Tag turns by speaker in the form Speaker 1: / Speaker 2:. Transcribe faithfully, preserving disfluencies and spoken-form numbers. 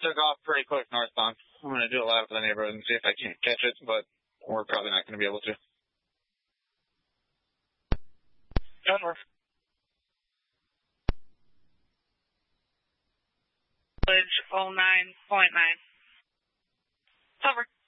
Speaker 1: it took off pretty quick northbound. I'm going to do a lap of the neighborhood and see if I can't catch it, but we're probably not going to be able to. Over.
Speaker 2: Village oh nine point nine. Over.